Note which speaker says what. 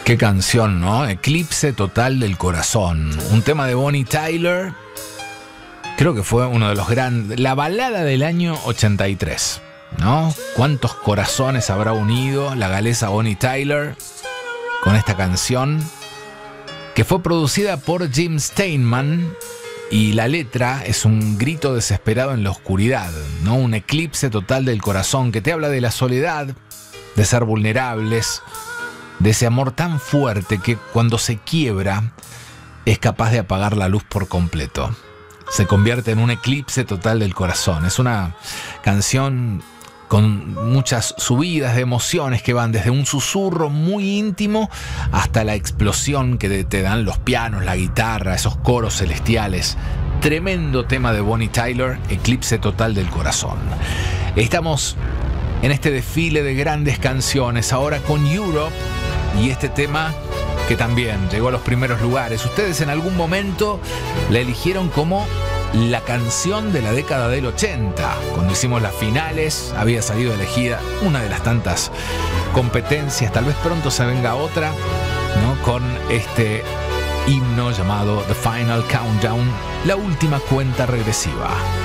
Speaker 1: Qué canción, ¿no? Eclipse total del corazón. Un tema de Bonnie Tyler. Creo que fue uno de los grandes... La balada del año 83, ¿no? ¿Cuántos corazones habrá unido la galesa Bonnie Tyler con esta canción? Que fue producida por Jim Steinman. Y la letra es un grito desesperado en la oscuridad, ¿no? Un eclipse total del corazón que te habla de la soledad, de ser vulnerables, de ese amor tan fuerte que cuando se quiebra es capaz de apagar la luz por completo. Se convierte en un eclipse total del corazón. Es una canción con muchas subidas de emociones que van desde un susurro muy íntimo hasta la explosión que te dan los pianos, la guitarra, esos coros celestiales. Tremendo tema de Bonnie Tyler, Eclipse total del corazón. Estamos en este desfile de grandes canciones ahora con Europe y este tema que también llegó a los primeros lugares. Ustedes en algún momento la eligieron como la canción de la década del 80. Cuando hicimos las finales había salido elegida una de las tantas competencias. Tal vez pronto se venga otra, ¿no? Con este himno llamado The Final Countdown, la última cuenta regresiva.